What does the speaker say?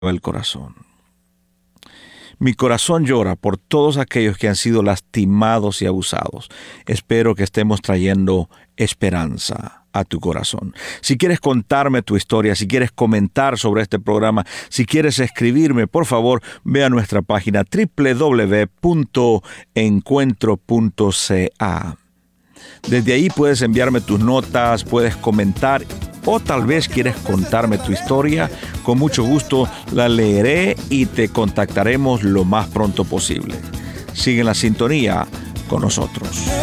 el corazón. Mi corazón llora por todos aquellos que han sido lastimados y abusados. Espero que estemos trayendo esperanza a tu corazón. Si quieres contarme tu historia, si quieres comentar sobre este programa, si quieres escribirme, por favor, ve a nuestra página www.encuentro.ca. Desde ahí puedes enviarme tus notas, puedes comentar o tal vez quieres contarme tu historia. Con mucho gusto la leeré y te contactaremos lo más pronto posible. Sigue en la sintonía con nosotros.